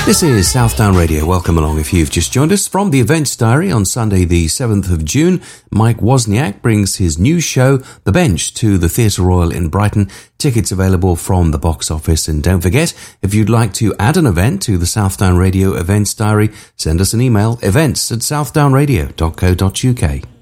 This is Southdown Radio. Welcome along if you've just joined us. From the Events Diary on Sunday the 7th of June, Mike Wozniak brings his new show, The Bench, to the Theatre Royal in Brighton. Tickets available from the box office. And don't forget, if you'd like to add an event to the Southdown Radio Events Diary, send us an email, events@southdownradio.co.uk.